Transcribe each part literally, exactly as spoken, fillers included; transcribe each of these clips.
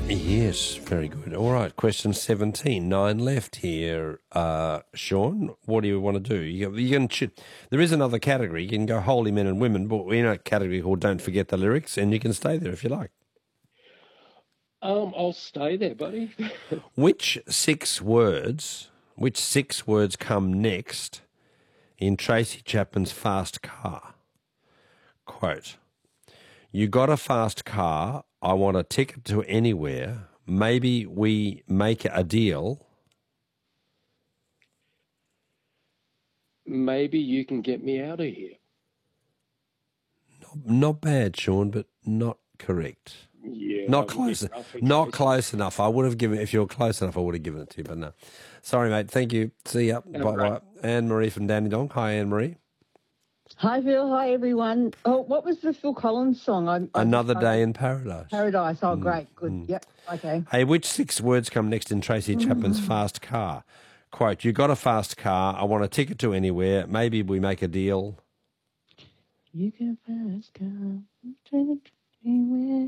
Yes, very good. All right, question seventeen. Nine left here. Uh, Sean, what do you want to do? You, you can ch- there is another category. You can go holy men and women, but we're in a category called don't forget the lyrics, and you can stay there if you like. Um, I'll stay there, buddy. Which six words, which six words come next in Tracy Chapman's Fast Car? Quote, you got a fast car, I want a ticket to anywhere, maybe we make a deal. Maybe you can get me out of here. Not, not bad, Sean, but not correct. Yeah, Not that would be close. rough, Not Tracy. close enough. I would have given if you were close enough. I would have given it to you, but no. Sorry, mate. Thank you. See ya. Have a Bye great- bye. Anne Marie from Danny Dong. Hi, Anne Marie. Hi, Phil. Hi, everyone. Oh, what was the Phil Collins song? I, I, Another I, Day in Paradise. Paradise. Oh, great. Good. mm. Yep. Okay. Hey, which six words come next in Tracy Chapman's Mm. Fast Car? Quote, you got a fast car, I want a ticket to anywhere, maybe we make a deal. You got a fast car, anywhere.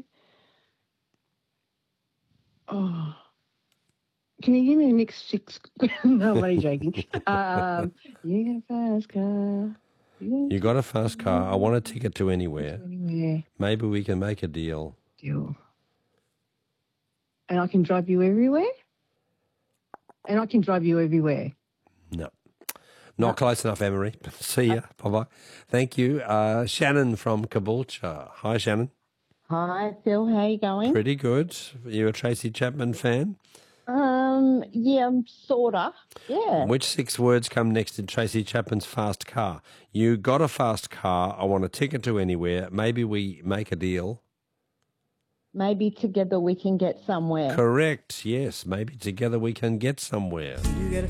Oh. Can you give me the next six? No, I'm only joking. Um, you got a fast car. You got a fast car, I want a ticket to anywhere, Anywhere. maybe we can make a deal. Deal. And I can drive you everywhere? And I can drive you everywhere. No. Not close enough, Emery. See ya. Bye-bye. Thank you. Uh, Shannon from Caboolture. Hi, Shannon. Hi, Phil. How you going? Pretty good. Are you a Tracy Chapman fan? Um, yeah, sorta. Yeah. Which six words come next in Tracy Chapman's Fast Car? You got a fast car. I want a ticket to anywhere. Maybe we make a deal. Maybe together we can get somewhere. Correct. Yes. Maybe together we can get somewhere.